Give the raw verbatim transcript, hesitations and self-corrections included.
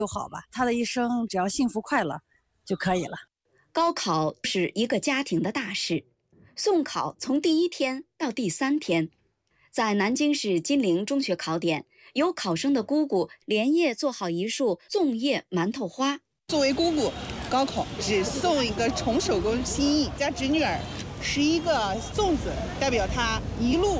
就好吧。他的一生只要幸福快乐就可以了。 高考是一个家庭的大事，送考从第一天到第三天，在南京市金陵中学考点，有考生的姑姑连夜做好一束粽叶馒头花。 作为姑姑，高考只送一个宠手工心意，家侄女儿拾一个粽子，代表她一路